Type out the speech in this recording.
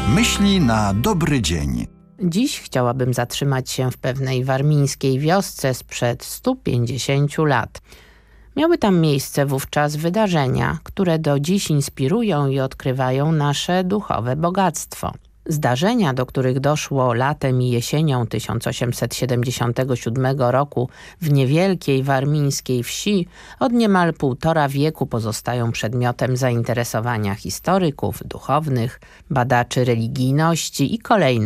Myśli na dobry dzień. Dziś chciałabym zatrzymać się w pewnej warmińskiej wiosce sprzed 150 lat. Miały tam miejsce wówczas wydarzenia, które do dziś inspirują i odkrywają nasze duchowe bogactwo. Zdarzenia, do których doszło latem i jesienią 1877 roku w niewielkiej warmińskiej wsi, od niemal 1,5 wieku pozostają przedmiotem zainteresowania historyków, duchownych, badaczy religijności i kolejnych